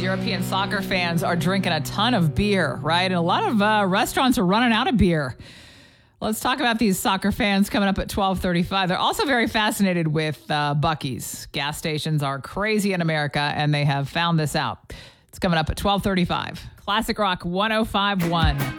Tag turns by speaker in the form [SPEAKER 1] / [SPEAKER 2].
[SPEAKER 1] European soccer fans are drinking a ton of beer, right? And a lot of restaurants are running out of beer. Let's talk about these soccer fans coming up at 12:35. They're also very fascinated with Buc-ee's. Gas stations are crazy in America, and they have found this out. It's coming up at 12:35. Classic Rock 105.1.